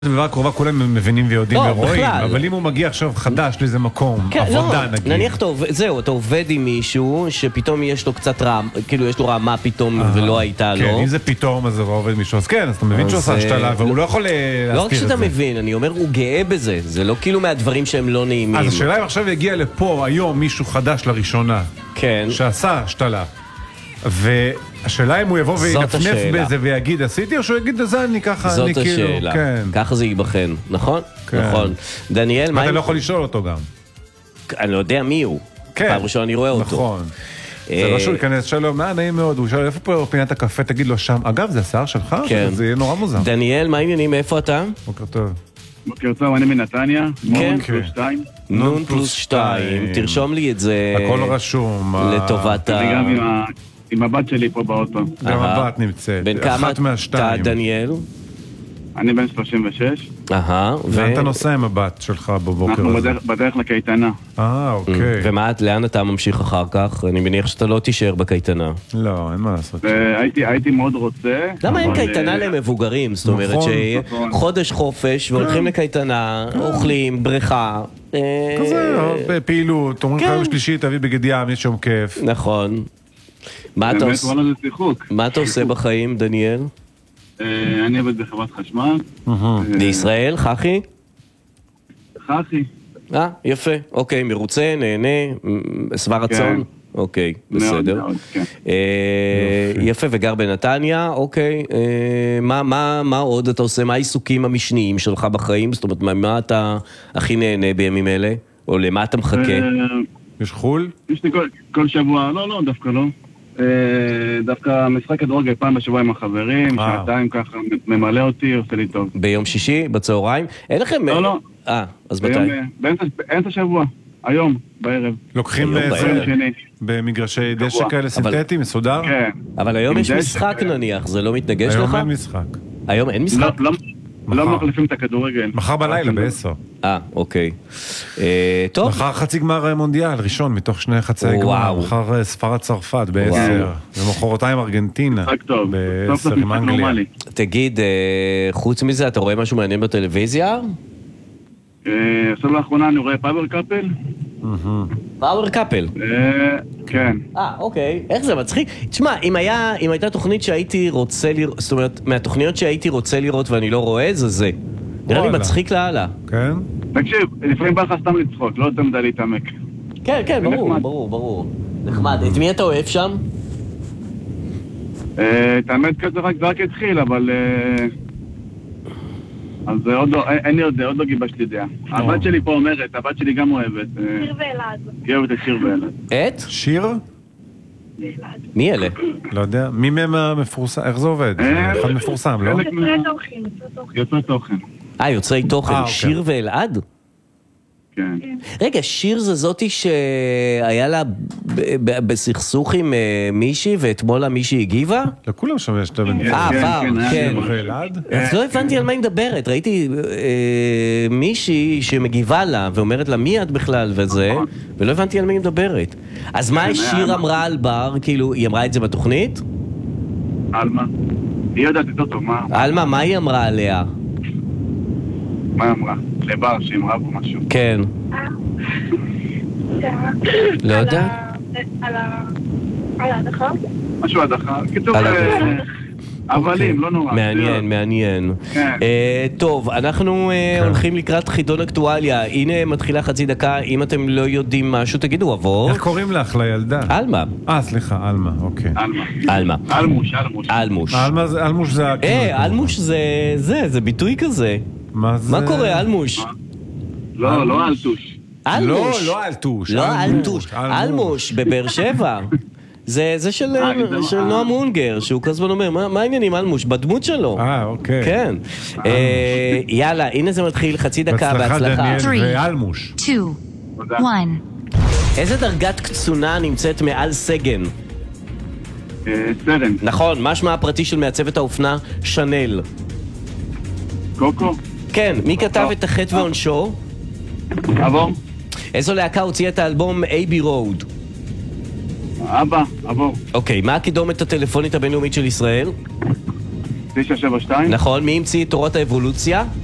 דבר קרובה כולם מבינים ויודעים ורואים, בכלל. אבל אם הוא מגיע עכשיו חדש לאיזה מקום, כן, עבודה לא, נגיד. נניח זהו, אתה עובד עם מישהו שפתאום יש לו קצת רעם, כאילו יש לו רעמה פתאום ולא הייתה כן, לו. אם זה פתאום אז הוא עובד מישהו, אז כן, אז אתה מבין שהוא עושה השתלה והוא לא יכול להסתיר את זה. לא רק שאתה מבין, אני אומר, הוא גאה בזה, זה לא כאילו מהדברים שהם לא נעימים. אז השאלה אם עכשיו יגיע לפה היום מישהו חדש לראשונה, כן. שעשה השתלה, והשאלה אם הוא יבוא וינפנף בזה ויגיד עשיתי, או שהוא יגיד זה אני ככה, זאת אני כאילו, השאלה, כן. ככה זה ייבחן, נכון? כן. נכון. דניאל, מה אתה אם... לא יכול לשאול אותו גם. אני לא יודע מי הוא. כן. פעם ראשונה אני רואה אותו. נכון. זה לא שהוא ייכנס, שלום, נעים מאוד, הוא שואל איפה פה פינת הקפה, תגיד לו שם, אגב זה השיער שלך? כן. זה יהיה נורא מוזר. דניאל, מה העניינים, מאיפה אתה? בוקר טוב. בוקר טוב, אני מנתניה, כן. נון פלוס 2. נון+2, תרשום לי את זה הכל רשום. לטובת אני גם עם הבת שלי פה באוטו. גם הבת נמצאת. בין כמה אחת מהשתיים. אתה, דניאל? אני בן 36. לאן אתה נוסע עם הבת שלך בבוקר אנחנו הזה? בדרך לקייטנה. אוקיי. לאן אתה ממשיך אחר כך? אני מניח שאתה לא תישאר בקייטנה. לא, אין מה לעשות. הייתי מאוד רוצה. למה אין קייטנה למבוגרים? זאת אומרת שחודש חופש והולכים לקייטנה, אוכלים, בריכה. כזה, פעילות, אומרים לך יום שלישי, תביא בגד ים, יש יום כיף. נכון. מה אתה עושה בחיים, דניאל? אני עובד בחברת חשמל. בישראל, חכי? חכי. יפה, אוקיי, מרוצה, נהנה, שבע רצון? אוקיי, בסדר. יפה, וגר בנתניה, אוקיי. מה עוד אתה עושה? מה העיסוקים המשניים שלך בחיים? זאת אומרת, מה אתה הכי נהנה בימים אלה? או למה אתה מחכה? יש חול? יש לי כל שבוע, לא, דווקא לא. דווקא משחק כדורגל פעם בשבוע עם החברים, שעתיים ככה ממלא אותי, עושה לי טוב. ביום שישי, בצהריים? אין לכם... לא. אז מתי? באמצע שבוע, היום, בערב. לוקחים במגרשי דשא כאלה סינתטיים, מסודר? כן. אבל היום יש משחק נניח, זה לא מתנגש לך? היום אין משחק. היום אין משחק? לא מחליפים את הכדורגל. מחר בלילה ב-10. אוקיי. טוב. מחר חצי גמר מונדיאל, ראשון מתוך שני חצי גמר. מחר ספרד צרפת ב-10. ומחרתיים ארגנטינה ב-10 עם אנגליה. תגיד, חוץ מזה, אתה רואה משהו מעניין בטלוויזיה? עכשיו לאחרונה אני רואה פאוור קאפל. פאוור קאפל? כן. אוקיי. איך זה מצחיק? תשמע, אם הייתה תוכנית שהייתי רוצה לראות, זאת אומרת, מהתוכניות שהייתי רוצה לראות ואני לא רואה, זה. נראה לי מצחיק להלאה. כן? תקשיב, לפעמים בא לך סתם לצחוק, לא יותר מדי להתעמק. כן, ברור. נחמד. את מי אתה אוהב שם? את האמת כזה רק התחיל, אבל... אז עוד לא גיבשתי לי דעה. הבת שלי פה אומרת, הבת שלי גם אוהבת. שיר ואלעד. היא אוהבת את שיר ואלעד. את? שיר? ואלעד. מי אלה? לא יודע. מי מהם המפורסם? איך זה עובד? אחד מפורסם, לא? יוצרי תוכן. יוצרי תוכן. שיר ואלעד? כן. רגע, שיר זה זאתי שהיה לה בסכסוך עם מישהי ואתמול מישהי הגיבה? לכולם שם יש את הבן. כן. ואלעד? אז לא הבנתי על מה היא מדברת, ראיתי מישהי שמגיבה לה ואומרת לה מי את בכלל וזה, ולא הבנתי על מה היא מדברת. אז מה שיר אמרה על בר, כאילו היא אמרה את זה בתוכנית? אלמה. היא יודעת את אותו, מה? אלמה, מה היא אמרה עליה? מה היא אמרה? לבר שאמרה בו משהו. כן. לא יודע? על ההדחה? משהו הדחה. כתוב... אבלים, לא נורא. מעניין. טוב, אנחנו הולכים לקראת חידון אקטואליה. הנה מתחילה חצי דקה. אם אתם לא יודעים משהו, תגידו עבור. איך קוראים לך לילדה? אלמה. סליחה, אלמה, אוקיי. אלמה. אלמוש. אלמוש זה... אלמוש זה ביטוי כזה. מה זה? מה קורה, אלמוש? לא אלטוש. לא אלטוש. אלמוש, בבאר שבע. זה של נועם אונגר, שהוא כזמן אומר, מה העניינים אלמוש? בדמות שלו. אוקיי. כן. יאללה, הנה זה מתחיל, חצי דקה, בהצלחה. 3, ואלמוש. 2, 1. איזה דרגת קצונה נמצאת מעל סגן? סרן. נכון, מה שמה הפרטי של מעצבת האופנה? שנל. קוקו? כן, מי כתב את החטא ועונשו? עבור. איזו להקה הוציאה את האלבום אייבי רוד? אבא, עבור. אוקיי, מה הקידומת הטלפונית הבינלאומית של ישראל? 972. נכון, מי המציא את תורת האבולוציה?